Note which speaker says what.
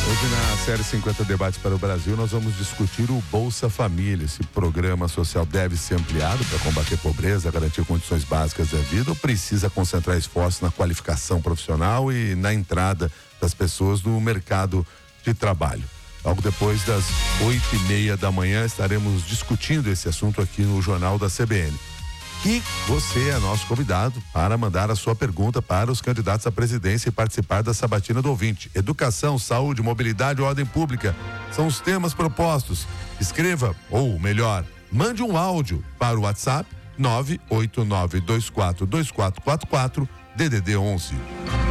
Speaker 1: Hoje na série 50 Debates para o Brasil nós vamos discutir o Bolsa Família. Esse programa social deve ser ampliado para combater pobreza, garantir condições básicas da vida ou precisa concentrar esforços na qualificação profissional e na entrada das pessoas no mercado de trabalho? Logo depois das 8:30 da manhã estaremos discutindo esse assunto aqui no Jornal da CBN. E você é nosso convidado para mandar a sua pergunta para os candidatos à presidência e participar da sabatina do ouvinte. Educação, saúde, mobilidade e ordem pública são os temas propostos. Escreva, ou melhor, mande um áudio para o WhatsApp 989242444 DDD 11.